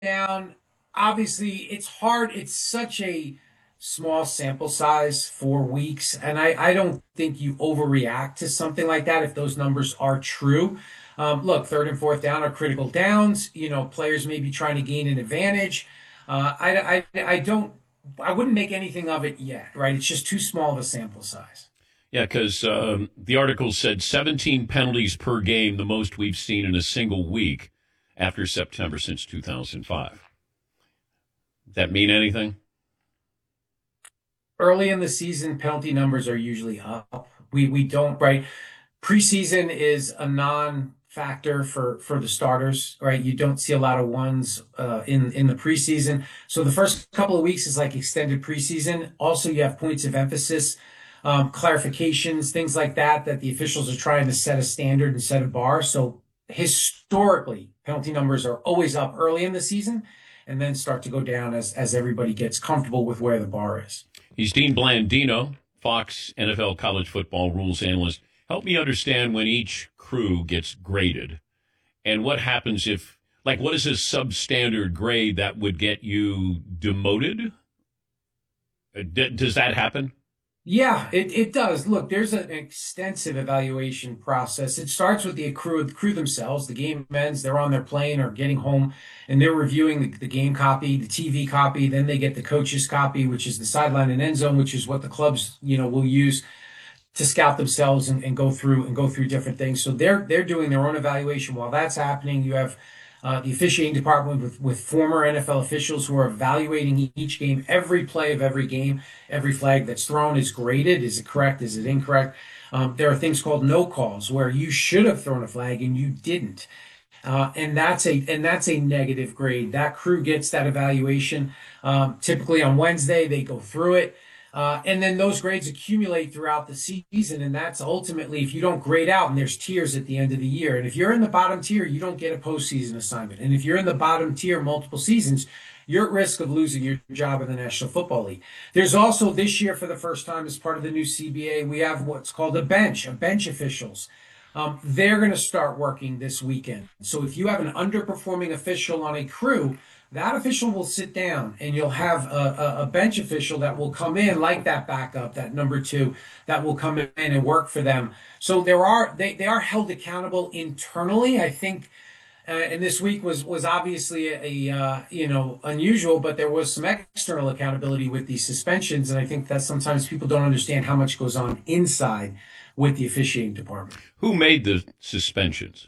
down. Obviously, it's hard. It's such a small sample size, 4 weeks, and I don't think you overreact to something like that if those numbers are true. Look, third and fourth down are critical downs. Players may be trying to gain an advantage. I don't. I wouldn't make anything of it yet, right? It's just too small of a sample size. Yeah, because the article said 17 penalties per game, the most we've seen in a single week after September since 2005. Does that mean anything? Early in the season, penalty numbers are usually up. We don't, right? Preseason is a non-factor for the starters, right? You don't see a lot of ones in the preseason. So the first couple of weeks is like extended preseason. Also, you have points of emphasis, clarifications, things like that the officials are trying to set a standard and set a bar. So historically, penalty numbers are always up early in the season and then start to go down as everybody gets comfortable with where the bar is. He's Dean Blandino, Fox NFL college football rules analyst. Help me understand when each crew gets graded and what happens if, like, what is a substandard grade that would get you demoted? Does that happen? Yeah, it does. Look, there's an extensive evaluation process. It starts with the crew themselves. The game ends, they're on their plane or getting home, and they're reviewing the game copy, the TV copy. Then they get the coach's copy, which is the sideline and end zone, which is what the clubs, will use to scout themselves and go through different things. So they're doing their own evaluation while that's happening. You have the officiating department with former NFL officials who are evaluating each game, every play of every game, every flag that's thrown is graded. Is it correct? Is it incorrect? There are things called no calls where you should have thrown a flag and you didn't. And that's a negative grade. That crew gets that evaluation. Typically on Wednesday, they go through it. And then those grades accumulate throughout the season. And that's ultimately, if you don't grade out, and there's tiers at the end of the year. And if you're in the bottom tier, you don't get a postseason assignment. And if you're in the bottom tier multiple seasons, you're at risk of losing your job in the National Football League. There's also this year, for the first time, as part of the new CBA, we have what's called a bench officials. They're going to start working this weekend. So if you have an underperforming official on a crew, that official will sit down and you'll have a bench official that will come in like that backup, that number two, that will come in and work for them. So they are held accountable internally. I think, and this week was obviously unusual, but there was some external accountability with these suspensions. And I think that sometimes people don't understand how much goes on inside with the officiating department. Who made the suspensions?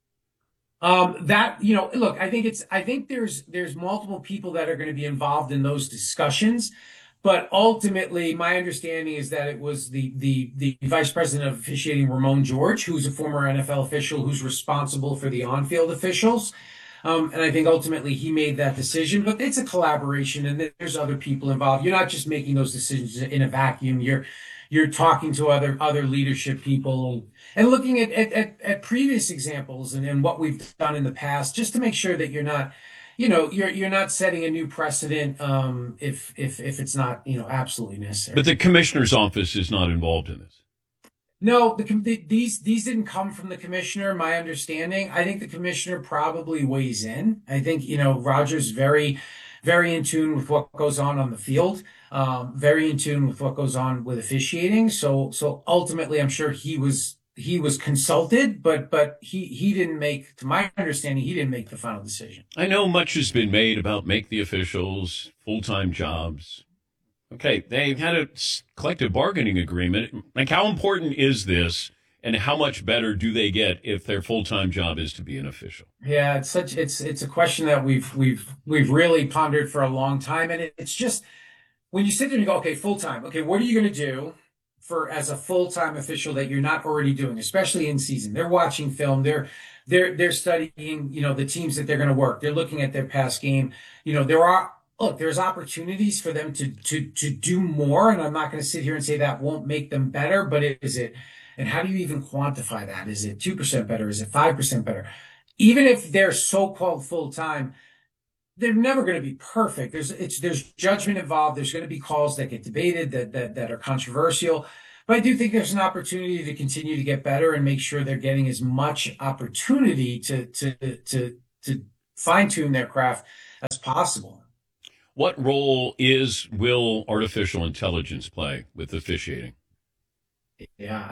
Look, I think there's multiple people that are going to be involved in those discussions, but ultimately, my understanding is that it was the vice president of officiating, Ramon George, who's a former NFL official who's responsible for the on-field officials. And I think ultimately he made that decision, but it's a collaboration and there's other people involved. You're not just making those decisions in a vacuum. You're talking to other leadership people and looking at previous examples and what we've done in the past, just to make sure that you're not setting a new precedent if it's not absolutely But necessary. the commissioner's office is not involved in this. No, these didn't come from the commissioner. My understanding, I think the commissioner probably weighs in. I think Roger's very in tune with what goes on the field, very in tune with what goes on with officiating. So ultimately, I'm sure he was consulted, but he didn't make, to my understanding, he didn't make the final decision. I know much has been made about make the officials full-time jobs. Okay, they had a collective bargaining agreement. Like, how important is this, and how much better do they get if their full-time job is to be an official? Yeah, it's a question that we've really pondered for a long time, and it's just when you sit there and you go, okay, full time. Okay, what are you going to do for as a full time official that you're not already doing, especially in season? They're watching film. They're studying, the teams that they're going to work. They're looking at their past game. There's opportunities for them to do more, and I'm not going to sit here and say that won't make them better, but is it? And how do you even quantify that? Is it 2% better? Is it 5% better? Even if they're so-called full time, they're never going to be perfect. There's judgment involved. There's going to be calls that get debated that are controversial. But I do think there's an opportunity to continue to get better and make sure they're getting as much opportunity to fine tune their craft as possible. What role will artificial intelligence play with officiating? Yeah,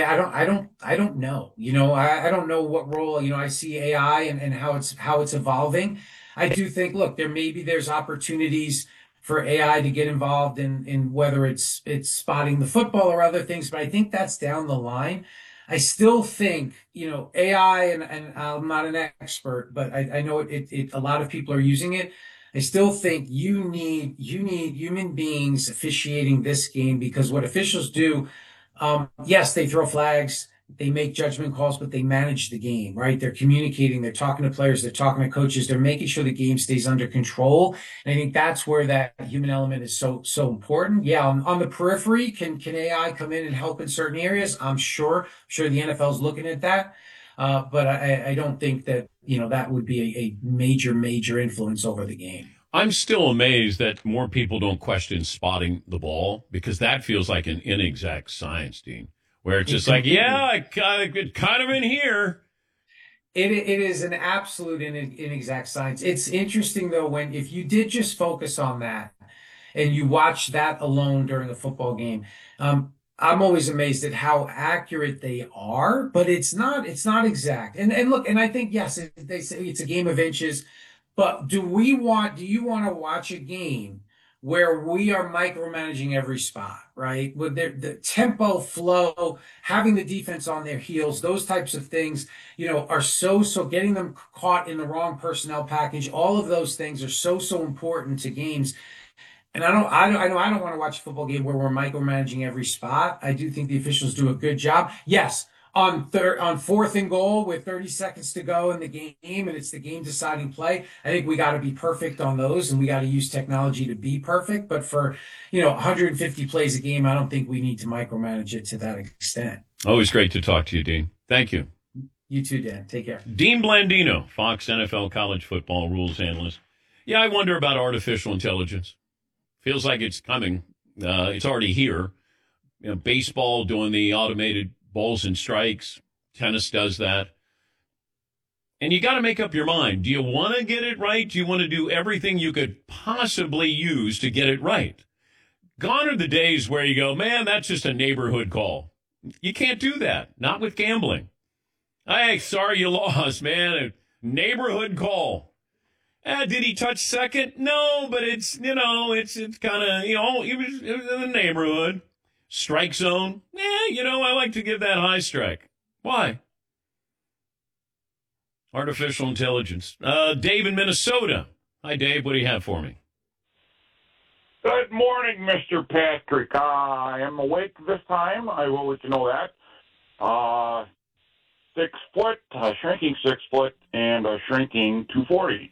I don't know. I don't know what role, I see AI and how it's evolving. I do think, look, there's opportunities for AI to get involved in whether it's spotting the football or other things, but I think that's down the line. I still think, AI and I'm not an expert, but I know a lot of people are using it. I still think you need human beings officiating this game because what officials do, yes, they throw flags, they make judgment calls, but they manage the game, right? They're communicating, they're talking to players, they're talking to coaches, they're making sure the game stays under control. And I think that's where that human element is so important. Yeah, on the periphery, can AI come in and help in certain areas? I'm sure the NFL is looking at that. But I don't think that, that would be a major influence over the game. I'm still amazed that more people don't question spotting the ball because that feels like an inexact science, Dean, where it's just like, yeah, it kind of in here. It is an absolute inexact science. It's interesting though if you did just focus on that and you watch that alone during a football game, I'm always amazed at how accurate they are, but it's not exact. And look, and I think yes, they say it's a game of inches, but do you want to watch a game where we are micromanaging every spot, right? With the tempo, flow, having the defense on their heels, those types of things, are so getting them caught in the wrong personnel package. All of those things are so important to games. And I don't want to watch a football game where we're micromanaging every spot. I do think the officials do a good job. Yes, on fourth and goal with 30 seconds to go in the game, and it's the game deciding play. I think we got to be perfect on those, and we got to use technology to be perfect. But for 150 plays a game, I don't think we need to micromanage it to that extent. Always great to talk to you, Dean. Thank you. You too, Dan. Take care. Dean Blandino, Fox NFL college football rules analyst. Yeah, I wonder about artificial intelligence. Feels like it's coming. It's already here. Baseball doing the automated balls and strikes. Tennis does that. And you got to make up your mind. Do you want to get it right? Do you want to do everything you could possibly use to get it right? Gone are the days where you go, man, that's just a neighborhood call. You can't do that. Not with gambling. Hey, sorry you lost, man. A neighborhood call. Did he touch second? No, but it's kind of, it was in the neighborhood. Strike zone? I like to give that high strike. Why? Artificial intelligence. Dave in Minnesota. Hi, Dave. What do you have for me? Good morning, Mr. Patrick. I am awake this time. I will let you know that. 6 foot, shrinking 6 foot, and a shrinking 240.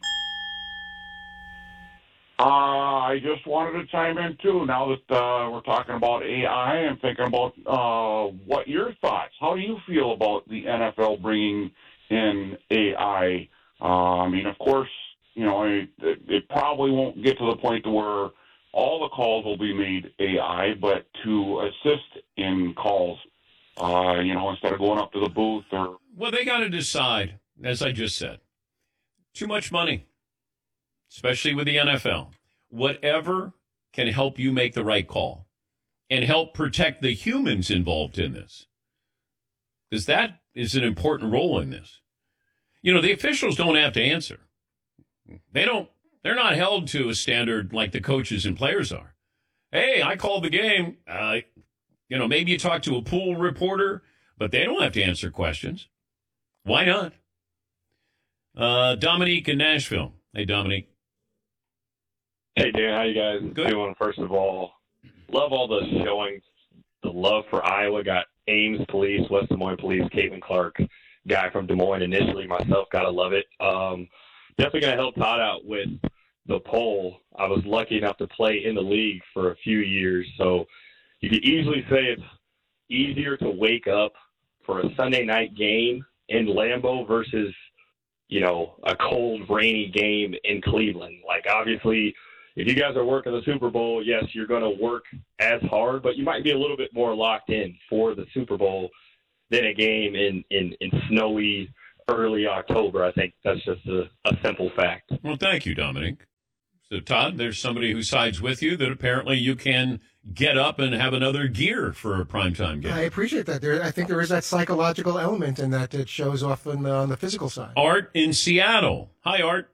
I just wanted to chime in, too, now that we're talking about AI. I'm thinking about what your thoughts. How do you feel about the NFL bringing in AI? Of course, it probably won't get to the point to where all the calls will be made AI, but to assist in calls, instead of going up to the booth or... Well, they got to decide, as I just said. Too much money. Especially with the NFL. Whatever can help you make the right call and help protect the humans involved in this. Because that is an important role in this. The officials don't have to answer. They're not held to a standard like the coaches and players are. Hey, I called the game. Maybe you talk to a pool reporter, but they don't have to answer questions. Why not? Dominique in Nashville. Hey, Dominique. Hey, Dan, how you guys doing? First of all, love all the showings. The love for Iowa. Got Ames Police, West Des Moines Police, Caitlin Clark, guy from Des Moines initially. Myself, gotta love it. Definitely going to help Todd out with the poll. I was lucky enough to play in the league for a few years, so you could easily say it's easier to wake up for a Sunday night game in Lambeau versus, a cold, rainy game in Cleveland. Like, obviously, if you guys are working the Super Bowl, yes, you're going to work as hard, but you might be a little bit more locked in for the Super Bowl than a game in snowy early October. I think that's just a simple fact. Well, thank you, Dominic. So, Todd, there's somebody who sides with you that apparently you can get up and have another gear for a primetime game. I appreciate that. I think there is that psychological element in that it shows off on the physical side. Art in Seattle. Hi, Art.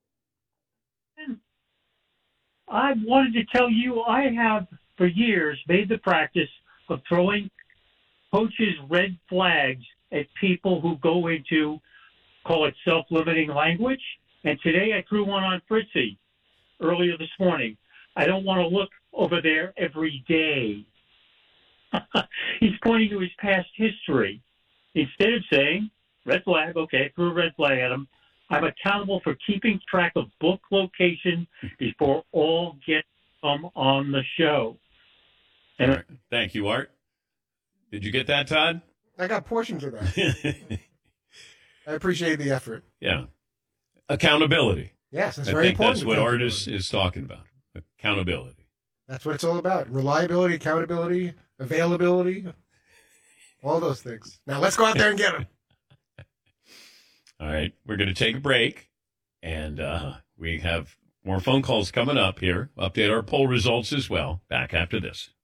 I wanted to tell you I have for years made the practice of throwing coaches' red flags at people who go into, call it self-limiting language. And today I threw one on Fritzy earlier this morning. I don't want to look over there every day. He's pointing to his past history. Instead of saying, red flag, okay, threw a red flag at him, I'm accountable for keeping track of book location before all guests come on the show. And All right. Thank you, Art. Did you get that, Todd? I got portions of that. I appreciate the effort. Yeah. Accountability. Yes, that's I very think important. that's what Art is talking about. Accountability. That's what it's all about. Reliability, accountability, availability, all those things. Now let's go out there and get them. All right. We're going to take a break, and we have more phone calls coming up here. Update our poll results as well. Back after this.